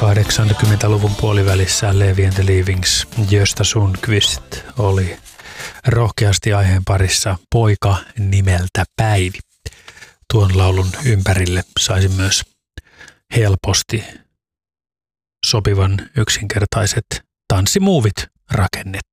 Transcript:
80-luvun puolivälissä Levi and the Leavings Gösta Sundqvist oli rohkeasti aiheen parissa Poika nimeltä Päivi. Tuon laulun ympärille saisi myös helposti sopivan yksinkertaiset tanssimuuvit rakennettua.